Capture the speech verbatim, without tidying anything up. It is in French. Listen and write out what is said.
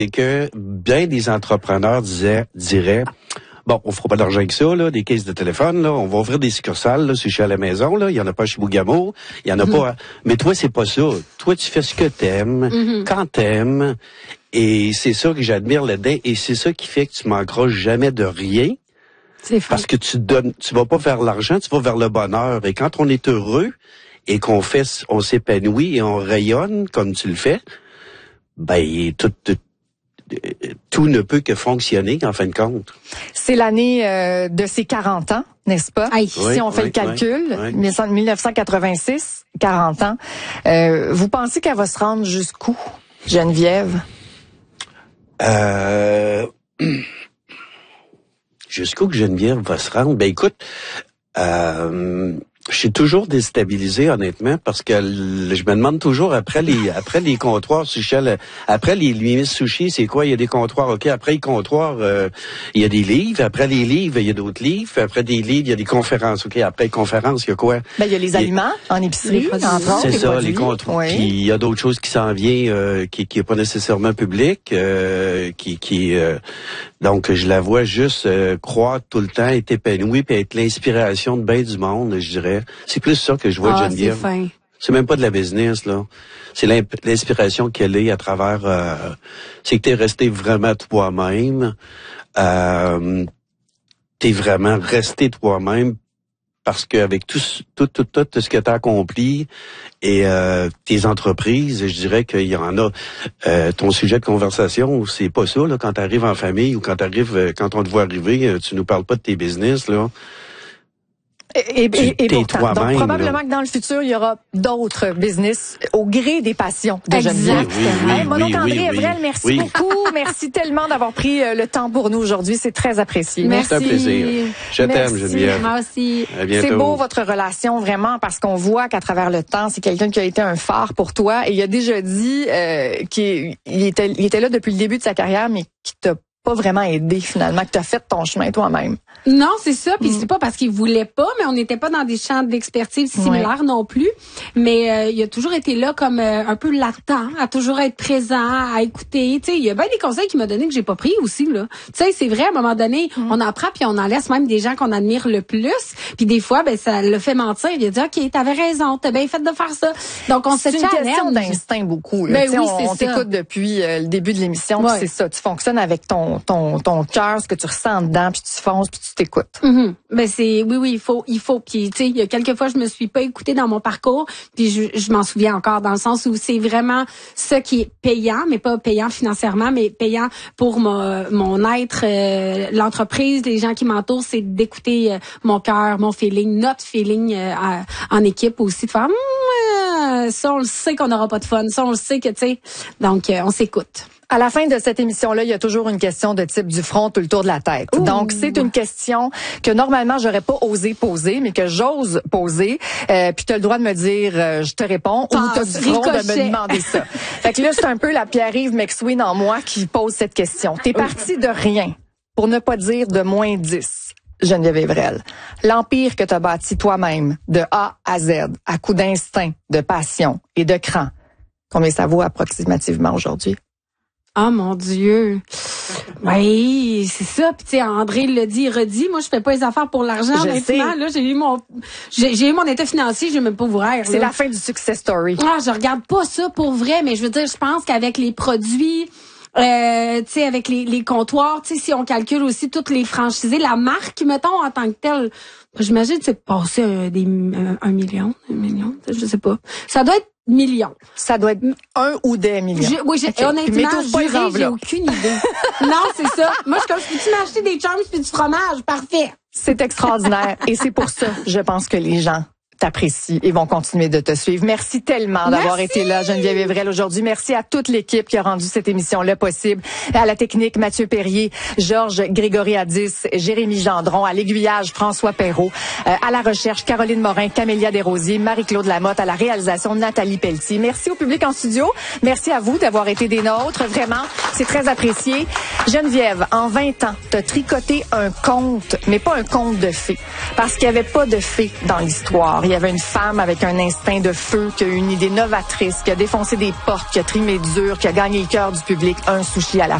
que bien des entrepreneurs disaient, diraient, bon, on fera pas d'argent avec ça, là, des caisses de téléphone, là, on va ouvrir des succursales, là, si je suis à la maison, là, il y en a pas chez Bougamo, il y en a mm. pas, mais toi, c'est pas ça. Toi, tu fais ce que t'aimes, mm-hmm. quand t'aimes, et c'est ça que j'admire là-dedans, et c'est ça qui fait que tu manqueras jamais de rien. C'est parce que tu donnes, tu vas pas vers l'argent, tu vas vers le bonheur, et quand on est heureux, et qu'on fait, on s'épanouit et on rayonne comme tu le fais, ben, tout, tout tout ne peut que fonctionner, en fin de compte. C'est l'année euh, de ses quarante ans, n'est-ce pas? Oui, si on fait oui, le calcul, oui, oui. dix-neuf cent quatre-vingt-six, quarante ans. Euh, vous pensez qu'elle va se rendre jusqu'où, Geneviève? Euh, jusqu'où que Geneviève va se rendre? Ben écoute, euh, je suis toujours déstabilisé, honnêtement, parce que je me demande toujours après les après les comptoirs sushi, après les limites sushi, c'est quoi? Il y a des comptoirs, ok. Après les comptoirs, euh, il y a des livres. Après les livres, il y a d'autres livres. Après des livres, il y a des conférences, ok. Après les conférences, il y a quoi? Ben il y a les aliments il... en épicerie, entre autres. C'est ça, produits. Les comptoirs. Oui. Puis il y a d'autres choses qui s'en viennent, euh, qui qui est pas nécessairement public, euh, qui qui euh, donc je la vois juste euh, croître tout le temps, être épanouie, puis être l'inspiration de bien du monde, je dirais. C'est plus ça que je vois ah, de Geneviève. C'est fin. C'est même pas de la business, là. C'est l'inspiration qu'elle est à travers... Euh, c'est que t'es resté vraiment toi-même. Euh, t'es vraiment resté toi-même parce qu'avec tout, tout, tout, tout, tout ce que t'as accompli et euh, tes entreprises, je dirais qu'il y en a... Euh, ton sujet de conversation, c'est pas ça, là. Quand t'arrives en famille ou quand t'arrives, quand on te voit arriver, tu nous parles pas de tes business, là. Et, et, et pourtant, donc probablement là. que dans le futur, il y aura d'autres business au gré des passions de Geneviève. Oui, oui, hey, mon oncle oui, André oui, Evrel, oui. merci oui. beaucoup. Merci tellement d'avoir pris euh, le temps pour nous aujourd'hui. C'est très apprécié. Merci. C'est un plaisir. Je t'aime, Geneviève. Moi aussi. À bientôt. C'est beau votre relation, vraiment, parce qu'on voit qu'à travers le temps, c'est quelqu'un qui a été un phare pour toi. Et il a déjà dit euh, qu'il était, il était là depuis le début de sa carrière, mais qui t'a pas vraiment aidé finalement, que tu as fait ton chemin toi-même. Non, c'est ça. Puis mm. c'est pas parce qu'il voulait pas, mais on n'était pas dans des champs d'expertise similaires ouais. non plus. Mais euh, il a toujours été là comme euh, un peu latent, à toujours être présent, à écouter. Tu sais, il y a bien des conseils qu'il m'a donné que j'ai pas pris aussi là. Tu sais, c'est vrai. À un moment donné, mm. on en prend puis on en laisse même des gens qu'on admire le plus. Puis des fois, ben ça le fait mentir. Il a dit ok, t'avais raison, t'as bien fait de faire ça. Donc on se challenge. C'est une question d'instinct beaucoup. Là. Ben oui, on c'est on t'écoute depuis euh, le début de l'émission. Ouais. C'est ça. Tu fonctionnes avec ton ton ton cœur, ce que tu ressens dedans, puis tu fonces, puis tu t'écoutes. Mm-hmm. Ben c'est oui oui il faut il faut puis tu sais il y a quelques fois je me suis pas écoutée dans mon parcours puis je, je m'en souviens encore dans le sens où c'est vraiment ce qui est payant mais pas payant financièrement mais payant pour mon mon être euh, l'entreprise les gens qui m'entourent c'est d'écouter euh, mon cœur mon feeling notre feeling euh, à, en équipe aussi de faire mmm, ça on le sait qu'on n'aura pas de fun ça on le sait que tu sais donc euh, on s'écoute. À la fin de cette émission-là, il y a toujours une question de type du front tout le tour de la tête. Ouh. Donc, c'est une question que normalement, j'aurais pas osé poser, mais que j'ose poser. Euh, puis tu as le droit de me dire, euh, je te réponds, Passe, ou tu as du front de me demander ça. Fait que là, c'est un peu la Pierre-Yves McSween en moi qui pose cette question. T'es parti de rien, pour ne pas dire de moins dix. Geneviève Evrel, l'empire que tu as bâti toi-même, de A à Z, à coup d'instinct, de passion et de cran, combien ça vaut approximativement aujourd'hui? Ah, oh, mon Dieu. Oui, c'est ça. Puis tu sais, André le dit, redit. Moi, je fais pas les affaires pour l'argent. Je honnêtement, sais. là, j'ai eu mon, j'ai, j'ai eu mon état financier. Je vais même pas vous rire. C'est la fin du success story. Ah, je regarde pas ça pour vrai, mais je veux dire, je pense qu'avec les produits. Euh, tu sais, avec les, les comptoirs, tu sais, si on calcule aussi toutes les franchisés, la marque, mettons, en tant que telle, j'imagine que c'est passé un, des, un, un million, un million, je sais pas. Ça doit être millions. Ça doit être un ou des millions. Je, oui, j'ai, okay. honnêtement, juré, j'ai aucune idée. Non, c'est ça. Moi, je suis comme, peux-tu m'acheter des chums puis du fromage? Parfait. C'est extraordinaire. Et c'est pour ça, je pense que les gens t'apprécient et vont continuer de te suivre. Merci tellement d'avoir Merci. été là, Geneviève Evrel, aujourd'hui. Merci à toute l'équipe qui a rendu cette émission-là possible. À la technique, Mathieu Perrier, Georges Grégory Addis, Jérémy Gendron, à l'aiguillage, François Perrault, euh, à la recherche, Caroline Morin, Camélia Desrosiers, Marie-Claude Lamotte, à la réalisation, Nathalie Pelletier. Merci au public en studio. Merci à vous d'avoir été des nôtres. Vraiment, c'est très apprécié. Geneviève, en vingt ans, t'as tricoté un conte, mais pas un conte de fées, parce qu'il n'y avait pas de fées dans l'histoire. il y avait une femme avec un instinct de feu, qui a eu une idée novatrice, qui a défoncé des portes, qui a trimé dur, qui a gagné le cœur du public, un sushi à la